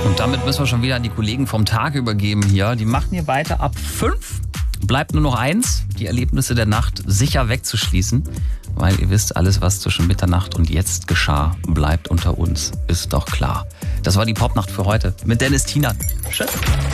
Und damit müssen wir schon wieder an die Kollegen vom Tag übergeben hier. Die machen hier weiter ab 5. Bleibt nur noch 1, die Erlebnisse der Nacht sicher wegzuschließen. Weil ihr wisst, alles, was zwischen Mitternacht und jetzt geschah, bleibt unter uns. Ist doch klar. Das war die Popnacht für heute mit Dennis Tienert. Tschüss.